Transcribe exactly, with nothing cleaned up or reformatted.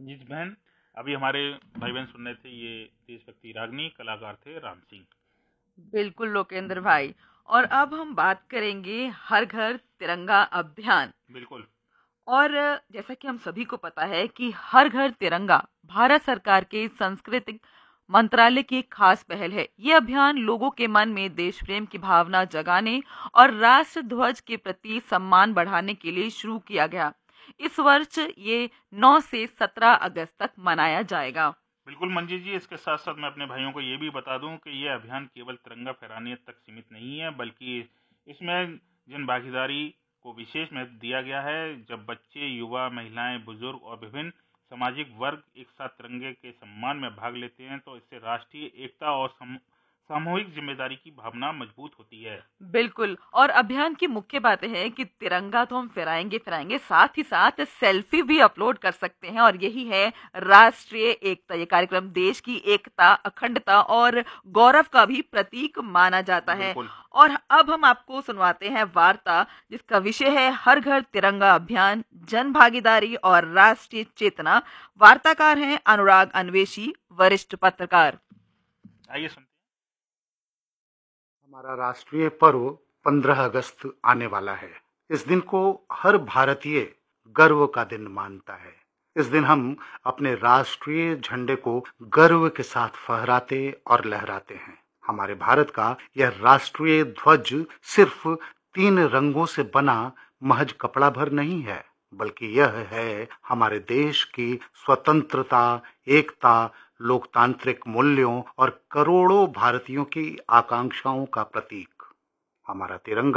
जी बहन, अभी हमारे भाई बहन सुन रहे थे ये देशभक्ति रागनी, कलाकार थे राम सिंह। बिल्कुल लोकेंद्र भाई। और अब हम बात करेंगे हर घर तिरंगा अभियान। बिल्कुल। और जैसा कि हम सभी को पता है कि हर घर तिरंगा भारत सरकार के सांस्कृतिक मंत्रालय की एक खास पहल है। ये अभियान लोगों के मन में देश प्रेम की भावना जगाने और राष्ट्र ध्वज के प्रति सम्मान बढ़ाने के लिए शुरू किया गया। इस वर्ष ये नौ से सत्रह अगस्त तक मनाया जाएगा। बिल्कुल मंजीत जी, इसके साथ साथ मैं अपने भाइयों को ये भी बता दूं कि ये अभियान केवल तिरंगा फहराने तक सीमित नहीं है, बल्कि इसमें जन भागीदारी को विशेष महत्व दिया गया है। जब बच्चे, युवा, महिलाएं, बुजुर्ग और विभिन्न सामाजिक वर्ग एक साथ तिरंगे के सम्मान में भाग लेते हैं तो इससे राष्ट्रीय एकता और सम, सामूहिक जिम्मेदारी की भावना मजबूत होती है। बिल्कुल। और अभियान की मुख्य बातें हैं कि तिरंगा तो हम फहराएंगे फहराएंगे, साथ ही साथ सेल्फी भी अपलोड कर सकते हैं। और यही है राष्ट्रीय एकता। ये कार्यक्रम देश की एकता, अखंडता और गौरव का भी प्रतीक माना जाता है। बिल्कुल। और अब हम आपको सुनवाते हैं वार्ता, जिसका विषय है हर घर तिरंगा अभियान, जन भागीदारी और राष्ट्रीय चेतना। वार्ताकार हैं अनुराग अन्वेषी, वरिष्ठ पत्रकार। आइए सुनते हैं। हमारा राष्ट्रीय पर्व पंद्रह अगस्त आने वाला है। इस दिन को हर भारतीय गर्व का दिन मानता है। इस दिन हम अपने राष्ट्रीय झंडे को गर्व के साथ फहराते और लहराते हैं। हमारे भारत का यह राष्ट्रीय ध्वज सिर्फ तीन रंगों से बना महज कपड़ा भर नहीं है, बल्कि यह है हमारे देश की स्वतंत्रता, एकता, लोकतांत्रिक मूल्यों और करोड़ों भारतीयों की आकांक्षाओं का प्रतीक। हमारा तिरंगा